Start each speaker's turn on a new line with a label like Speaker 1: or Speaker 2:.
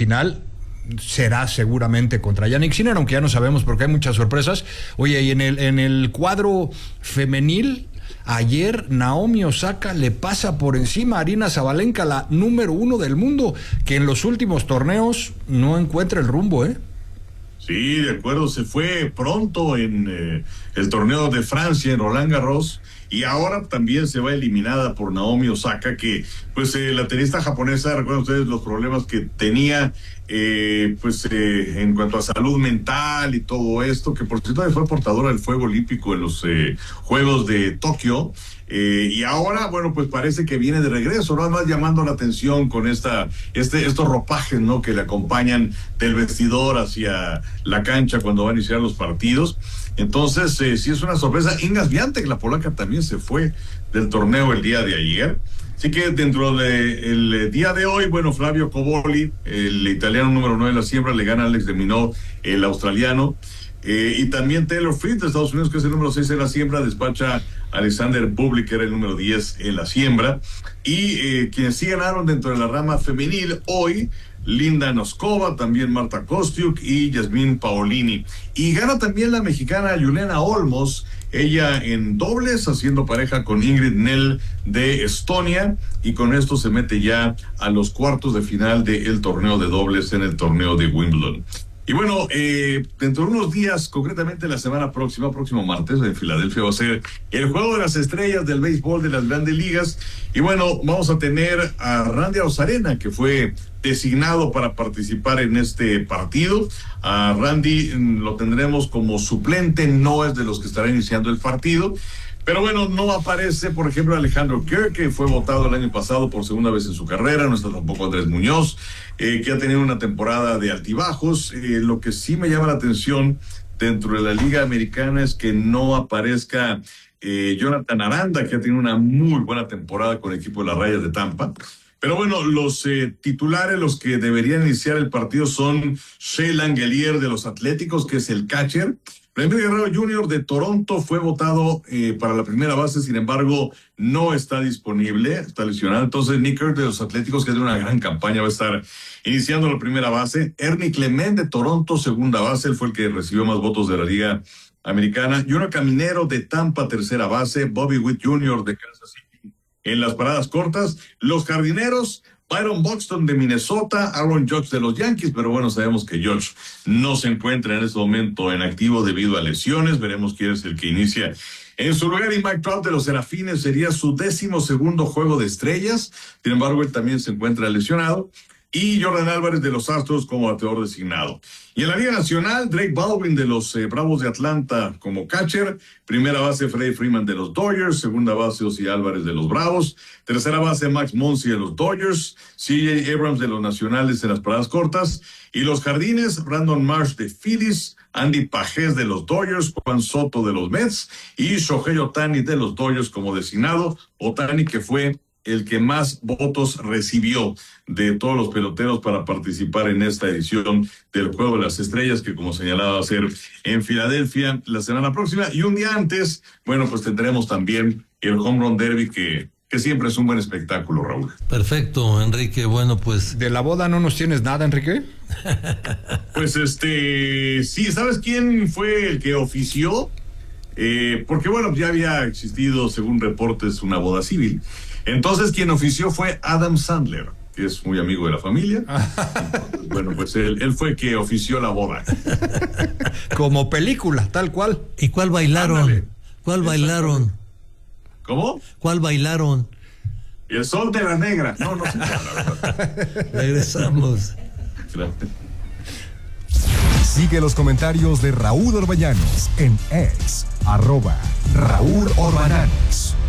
Speaker 1: final será seguramente contra Jannik Sinner, aunque ya no sabemos porque hay muchas sorpresas. Oye, y en el cuadro femenil, ayer Naomi Osaka le pasa por encima a Aryna Sabalenka, la número 1 del mundo, que en los últimos torneos no encuentra el rumbo, ¿eh?
Speaker 2: Sí, de acuerdo, se fue pronto en el torneo de Francia, en Roland Garros, y ahora también se va eliminada por Naomi Osaka, que pues la tenista japonesa, recuerdan ustedes los problemas que tenía en cuanto a salud mental y todo esto, que por cierto fue portadora del fuego olímpico en los Juegos de Tokio, y ahora, bueno, pues parece que viene de regreso, nada más llamando la atención con estos ropajes, ¿no?, que le acompañan del vestidor hacia la cancha cuando va a iniciar los partidos. Entonces, sí es una sorpresa. Inga Swiatek, la polaca, también se fue del torneo el día de ayer. Así que dentro del día de hoy, bueno, Flavio Cobolli, el italiano número 9 de la siembra, le gana a Alex de Minaur, el australiano. Y también Taylor Fritz de Estados Unidos, que es el número 6 en la siembra, despacha a Alexander Bublik, que era el número 10 en la siembra. Y quienes sí ganaron dentro de la rama femenil hoy, Linda Noskova, también Marta Kostyuk y Yasmín Paolini. Y gana también la mexicana Juliana Olmos, ella en dobles, haciendo pareja con Ingrid Nell de Estonia, y con esto se mete ya a los cuartos de final del torneo de dobles en el torneo de Wimbledon. Y bueno, dentro de unos días, concretamente la semana próximo martes, en Filadelfia va a ser el Juego de las Estrellas del béisbol de las Grandes Ligas. Y bueno, vamos a tener a Randy Arozarena, que fue designado para participar en este partido. A Randy lo tendremos como suplente, no es de los que estará iniciando el partido. Pero bueno, no aparece, por ejemplo, Alejandro Kirk, que fue votado el año pasado por segunda vez en su carrera. No está tampoco Andrés Muñoz, que ha tenido una temporada de altibajos. Lo que sí me llama la atención dentro de la Liga Americana es que no aparezca Jonathan Aranda, que ha tenido una muy buena temporada con el equipo de las Rayas de Tampa. Pero bueno, los titulares, los que deberían iniciar el partido son Shea Langelier de los Atléticos, que es el catcher. Vladimir Guerrero Jr. de Toronto fue votado para la primera base, sin embargo, no está disponible, está lesionado. Entonces, Nick Kirk de los Atléticos, que es de una gran campaña, va a estar iniciando la primera base. Ernie Clement de Toronto, segunda base, él fue el que recibió más votos de la Liga Americana. Junior Caminero de Tampa, tercera base. Bobby Witt Jr. de Kansas City en las paradas cortas. Los Jardineros, Byron Buxton de Minnesota, Aaron Judge de los Yankees, pero bueno, sabemos que Judge no se encuentra en este momento en activo debido a lesiones. Veremos quién es el que inicia en su lugar, y Mike Trout de los Serafines sería su 12º juego de estrellas. Sin embargo, él también se encuentra lesionado. Y Jordan Álvarez de los Astros como bateador designado. Y en la Liga Nacional, Drake Baldwin de los Bravos de Atlanta como catcher. Primera base, Freddie Freeman de los Dodgers. Segunda base, Ozzy Álvarez de los Bravos. Tercera base, Max Muncy de los Dodgers. CJ Abrams de los Nacionales en las paradas cortas. Y los Jardines, Brandon Marsh de Phillies. Andy Pajés de los Dodgers. Juan Soto de los Mets. Y Shohei Ohtani de los Dodgers como designado. Ohtani, que fue el que más votos recibió de todos los peloteros para participar en esta edición del Juego de las Estrellas, que como señalaba va a ser en Filadelfia la semana próxima. Y un día antes, bueno, pues tendremos también el Home Run Derby, que siempre es un buen espectáculo, Raúl.
Speaker 3: Perfecto, Enrique. Bueno, pues...
Speaker 1: ¿De la boda no nos tienes nada, Enrique?
Speaker 2: Pues sí, ¿sabes quién fue el que ofició? Porque bueno, ya había existido, según reportes, una boda civil. Entonces quien ofició fue Adam Sandler, que es muy amigo de la familia. Entonces, bueno, pues él fue que ofició la boda.
Speaker 1: Como película, tal cual.
Speaker 3: ¿Y cuál bailaron?
Speaker 2: Ándale.
Speaker 3: ¿Cuál bailaron?
Speaker 2: ¿Cómo?
Speaker 3: ¿Cuál bailaron?
Speaker 2: El Sol de la Negra. No sé cuál, la verdad.
Speaker 3: Regresamos.
Speaker 4: Sigue los comentarios de Raúl Orbañanos en X, @Raúl Orbañanos.